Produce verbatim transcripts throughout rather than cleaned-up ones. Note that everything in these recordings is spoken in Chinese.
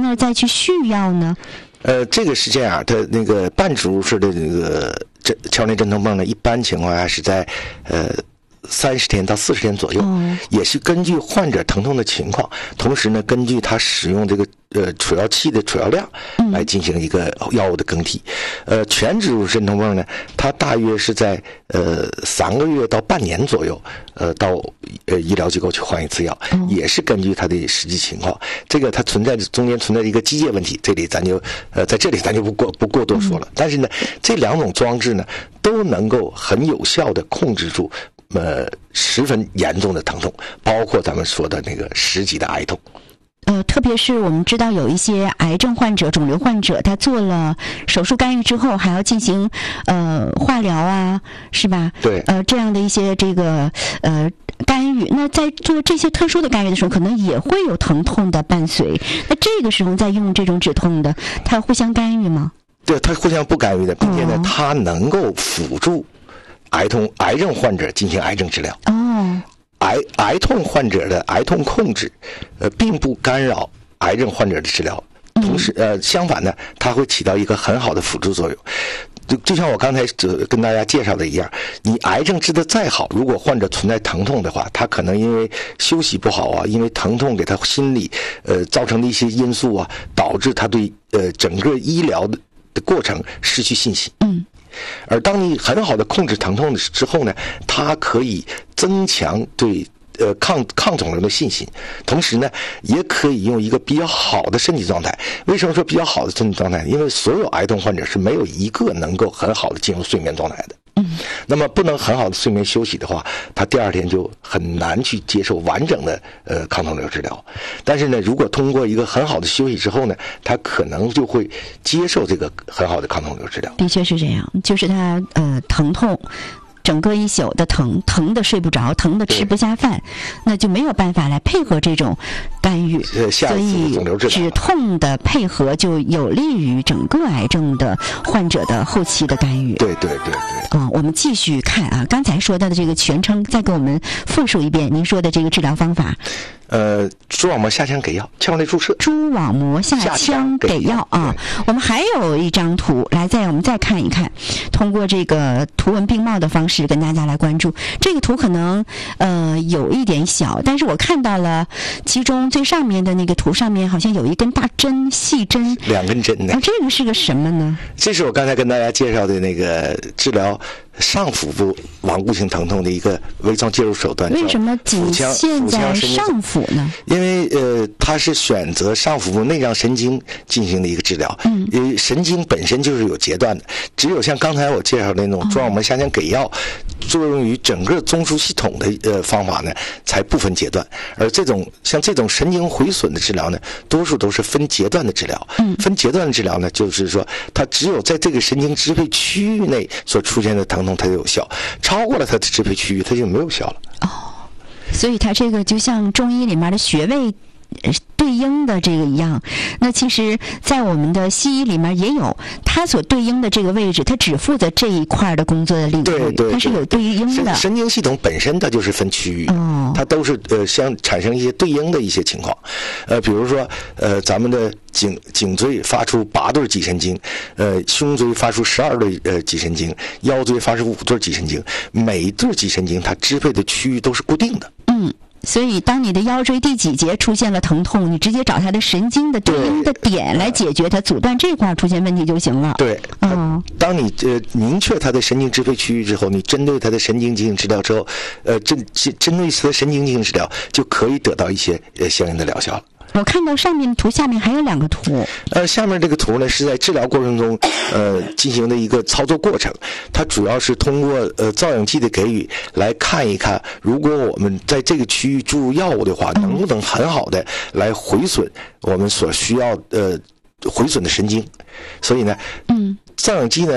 呢再去续药呢？ 呃，这个是这样，它那个半植入式的那个这鞘内镇痛泵呢，一般情况下是在呃三十天到四十天左右，哦，也是根据患者疼痛的情况，同时呢，根据他使用这个呃储药器的储药量来进行一个药物的更替。嗯、呃，全植入镇痛泵呢，它大约是在呃三个月到半年左右，呃到呃医疗机构去换一次药，嗯、也是根据它的实际情况。这个它存在的中间存在的一个机械问题，这里咱就呃在这里咱就不过不过多说了。嗯、但是呢，这两种装置呢，都能够很有效地控制住呃十分严重的疼痛，包括咱们说的那个十级的癌痛。 呃，特别是我们知道有一些癌症患者、肿瘤患者，他做了手术干预之后，还要进行呃化疗啊，是吧？ 对。 呃，这样的一些这个呃干预，那在做这些特殊的干预的时候，可能也会有疼痛的伴随。那这个时候再用这种止痛的，它互相干预吗？ 对，它互相不干预的，并且呢，它能够辅助癌痛、癌症患者进行癌症治疗。 哦。 癌癌痛患者的癌痛控制，呃，并不干扰癌症患者的治疗。同时，呃，相反呢，它会起到一个很好的辅助作用。就就像我刚才跟大家介绍的一样，你癌症治得再好，如果患者存在疼痛的话，他可能因为休息不好啊，因为疼痛给他心理呃造成的一些因素啊，导致他对呃整个医疗的的过程失去信心。 嗯。 而当你很好的控制疼痛的之后呢，它可以增强对呃抗抗肿瘤的信心，同时呢，也可以用一个比较好的身体状态。为什么说比较好的身体状态？因为所有癌痛患者是没有一个能够很好的进入睡眠状态的。 嗯， 那么不能很好的睡眠休息的话，他第二天就很难去接受完整的呃抗肿瘤治疗。但是呢，如果通过一个很好的休息之后呢，他可能就会接受这个很好的抗肿瘤治疗。 的确是这样，就是他呃疼痛。整个一宿的疼，疼的睡不着，疼的吃不下饭，那就没有办法来配合这种干预，所以止痛的配合就有利于整个癌症的患者的后期的干预。 对对对对。 嗯，我们继续看啊，刚才说到的这个全称，再给我们复述一遍您说的这个治疗方法。 呃，蛛网膜下腔给药，鞘内注射。 蛛网膜下腔给药啊，我们还有一张图，来再我们再看一看，通过这个图文并茂的方式跟大家来关注。这个图可能呃有一点小，但是我看到了其中最上面的那个图上面好像有一根大针，细针， 两根针呢。 啊，这个是个什么呢？ 这是我刚才跟大家介绍的那个治疗上腹部顽固性疼痛的一个微创介入手段。 为什么仅限在上腹呢？ 因为呃，它是选择上腹部内脏神经进行的一个治疗。 嗯， 因为神经本身就是有截断的，只有像刚才我介绍的那种蛛网膜下腔给药，作用于整个中枢系统的呃方法呢，才不分阶段。而这种像这种神经毁损的治疗呢，多数都是分阶段的治疗。 嗯， 分阶段的治疗呢，就是说它只有在这个神经支配区域内所出现的疼痛它就有效，超过了它的支配区域它就没有效了。 哦，所以它这个就像中医里面的穴位对应的这个一样，那其实在我们的西医里面也有它所对应的这个位置，它只负责这一块的工作的领域， 对对对， 它是有对应的。 神, 神经系统本身它就是分区域， 哦， 它都是呃相产生一些对应的一些情况，呃，比如说呃咱们的颈颈椎发出八对脊神经，呃胸椎发出十二对呃脊神经，腰椎发出五对脊神经，每一对脊神经它支配的区域都是固定的。 嗯。所以当你的腰椎第几节出现了疼痛，你直接找它的神经的对应的点来解决它，阻断这块出现问题就行了。 对， 嗯， 当你呃明确它的神经支配区域之后，你针对它的神经进行治疗之后，呃针针对它的神经进行治疗，就可以得到一些呃相应的疗效了。 我看到上面图下面还有两个图， 呃，下面这个图呢是在治疗过程中，呃，进行的一个操作过程。它主要是通过呃造影剂的给予来看一看，如果我们在这个区域注入药物的话，能不能很好的来回损我们所需要呃毁损的神经。所以呢， 嗯， 造影剂呢，它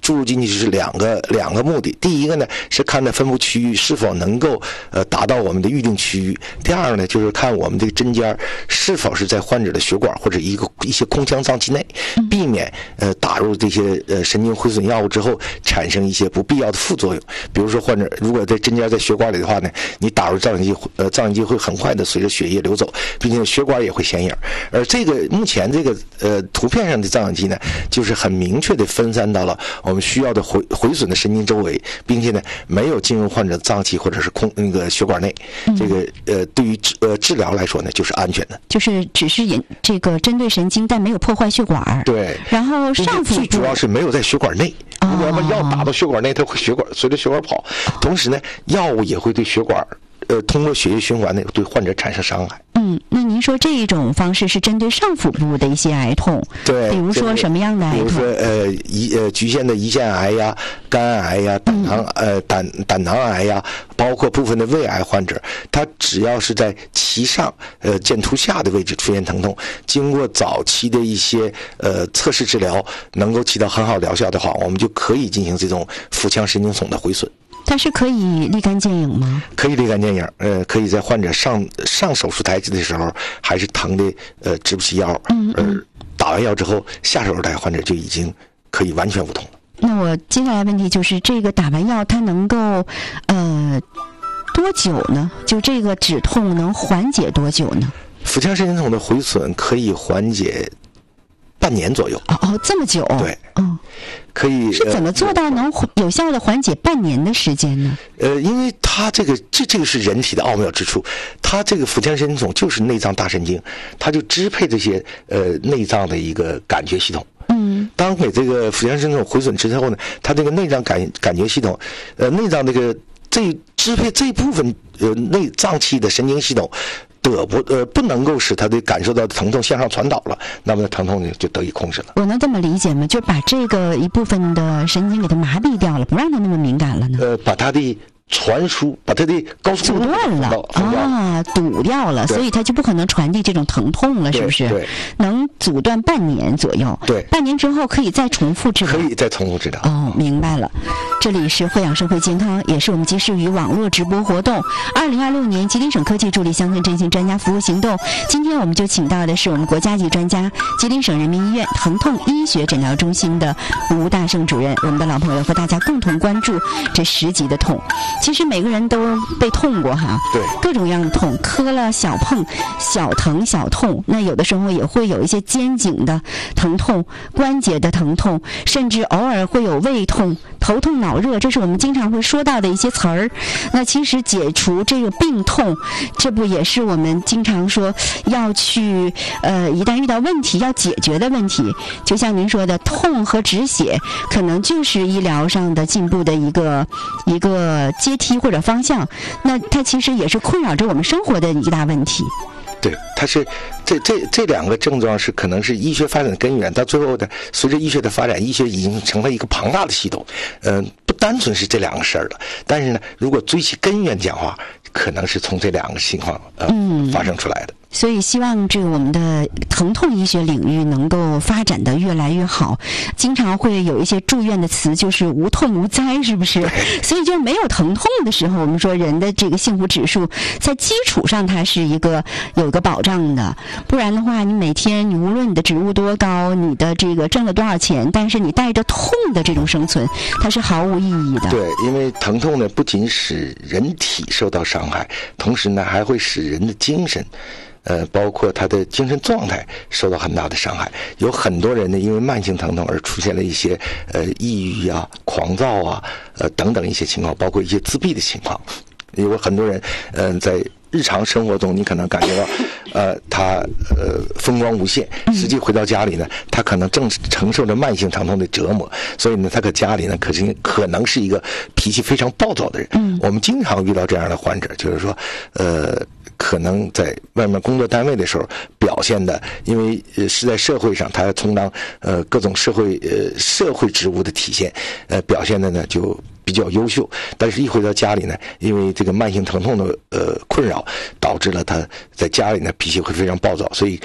注入进去是两个两个目的，第一个呢是看它分布区域是否能够呃达到我们的预定区域，第二个呢就是看我们这个针尖是否是在患者的血管或者一个一些空腔脏器内，避免呃打入这些呃神经毁损药物之后产生一些不必要的副作用。比如说患者如果在针尖在血管里的话呢，你打入造影剂，呃造影剂会很快的随着血液流走，并且血管也会显影。而这个目前这个呃图片上的造影剂呢，就是很明确的分散到了我们需要的毁毁损的神经周围，并且呢没有进入患者脏器或者是空那个血管内。这个呃对于治呃治疗来说呢，就是安全的。 就是只是引这个针对神经，但没有破坏血管。 对。 然后上腹最主要是没有在血管内。如果要把药打到血管内，它会血管随着血管跑，同时呢，药物也会对血管。呃，通过血液循环呢，对患者产生伤害。 嗯，那您说这一种方式是针对上腹部的一些癌痛， 对， 比如说什么样的癌痛？ 比如说呃胰呃局限的胰腺癌呀、肝癌呀、胆囊、嗯、呃胆胆囊癌呀，包括部分的胃癌患者，他只要是在脐上呃剑突下的位置出现疼痛，经过早期的一些呃测试治疗，能够起到很好疗效的话，我们就可以进行这种腹腔神经丛的毁损。 它是可以立竿见影吗？ 可以立竿见影，呃，可以在患者上上手术台的时候，还是疼的呃直不起腰，嗯，而打完药之后下手术台患者就已经可以完全无痛了。 那我接下来问题就是，这个打完药它能够呃多久呢？就这个止痛能缓解多久呢？ 腹腔神经丛的毁损可以缓解半年左右。 哦哦，这么久？ 对， 嗯。 可以是怎么做到能有效的缓解半年的时间呢？ 呃，因为它这个这这个是人体的奥妙之处，它这个腹腔神经丛就是内脏大神经，它就支配这些呃内脏的一个感觉系统。嗯，当给这个腹腔神经丛毁损之后呢，它这个内脏感感觉系统，呃，内脏这个这支配这部分呃内脏器的神经系统。得不呃不能够使他的感受到的疼痛向上传导了，那么疼痛呢就得以控制了。 我能这么理解吗？就把这个一部分的神经给它麻痹掉了，不让它那么敏感了呢？ 呃，把它的传输，把它的高速阻断了啊，堵掉了，所以它就不可能传递这种疼痛了，是不是？ 对， 能阻断半年左右。 对， 半年之后可以再重复治疗。 可以再重复治疗。 哦，明白了。这里是惠养社会健康，也是我们及时雨网络直播活动。二零二六年吉林省科技助力乡村振兴专家服务行动，今天我们就请到的是我们国家级专家、吉林省人民医院疼痛医学诊疗中心的吴大胜主任，我们的老朋友和大家共同关注这十级的痛。其实每个人都被痛过哈， 对， 各种各样的痛，磕了小碰、小疼小痛，那有的时候也会有一些肩颈的疼痛、关节的疼痛，甚至偶尔会有胃痛、头痛脑热，这是我们经常会说到的一些词儿。那其实解除这个病痛，这不也是我们经常说要去呃，一旦遇到问题要解决的问题。就像您说的，痛和止血可能就是医疗上的进步的一个一个阶梯或者方向。那它其实也是困扰着我们生活的一大问题。 对，它是这这这两个症状是可能是医学发展的根源，到最后的随着医学的发展，医学已经成了一个庞大的系统，嗯、呃，不单纯是这两个事儿了。但是呢，如果追其根源讲话，可能是从这两个情况呃、嗯、发生出来的。 所以希望这个我们的疼痛医学领域能够发展的越来越好。经常会有一些住院的词，就是无痛无灾，是不是？所以就没有疼痛的时候，我们说人的这个幸福指数在基础上它是一个有一个保障的。不然的话，你每天你无论你的职务多高，你的这个挣了多少钱，但是你带着痛的这种生存，它是毫无意义的。 对，因为疼痛呢不仅使人体受到伤害，同时呢还会使人的精神呃，包括他的精神状态受到很大的伤害。有很多人呢，因为慢性疼痛而出现了一些呃抑郁啊、狂躁啊、呃等等一些情况，包括一些自闭的情况。有很多人，嗯、呃，在日常生活中，你可能感觉到，呃，他呃风光无限，实际回到家里呢，他可能正承受着慢性疼痛的折磨，所以呢，他搁家里呢，可是可能是一个脾气非常暴躁的人。嗯，我们经常遇到这样的患者，就是说，呃。可能在外面工作单位的时候表现的，因为呃是在社会上，他要充当呃各种社会呃社会职务的体现，呃表现的呢就比较优秀。但是，一回到家里呢，因为这个慢性疼痛的呃困扰，导致了他在家里呢脾气会非常暴躁，所以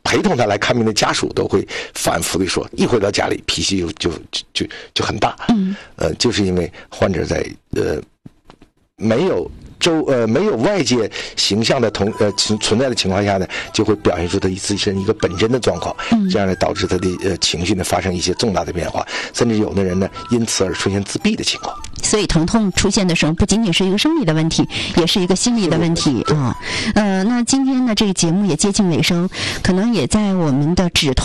陪同他来看病的家属都会反复的说，一回到家里脾气就就就就就很大。 嗯， 呃，就是因为患者在呃没有周呃没有外界形象的同呃存存在的情况下呢，就会表现出他自身一个本真的状况， 嗯， 这样呢导致他的呃情绪呢发生一些重大的变化，甚至有的人呢因此而出现自闭的情况。 所以疼痛出现的时候，不仅仅是一个生理的问题，也是一个心理的问题啊。呃，那今天的这个节目也接近尾声，可能也在我们的止痛